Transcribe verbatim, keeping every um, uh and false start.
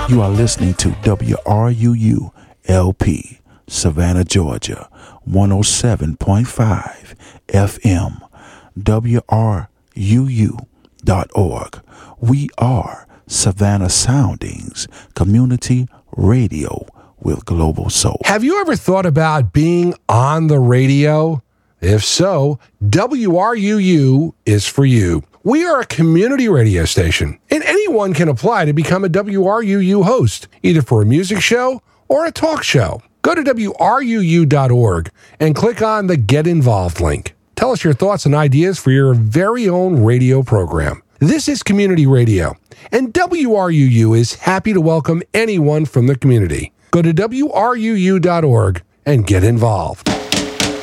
You are listening to W R U U L P, Savannah, Georgia, one oh seven point five F M, W R U U dot org. We are Savannah Soundings Community Radio with Global Soul. Have you ever thought about being on the radio? If so, W R U U is for you. We are a community radio station, and anyone can apply to become a W R U U host, either for a music show or a talk show. Go to W R U U dot org and click on the Get Involved link. Tell us your thoughts and ideas for your very own radio program. This is community radio, and W R U U is happy to welcome anyone from the community. Go to W R U U dot org and get involved.